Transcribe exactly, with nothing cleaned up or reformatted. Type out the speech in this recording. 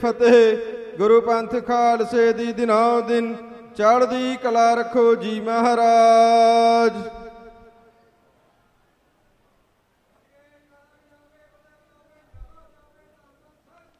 ਫਤਿਹ। ਗੁਰੂ ਪੰਥ ਖਾਲਸੇ ਦੀ ਦਿਨੋਂ ਦਿਨ ਚੜ੍ਹਦੀ ਕਲਾ ਰੱਖੋ ਜੀ ਮਹਾਰਾਜ।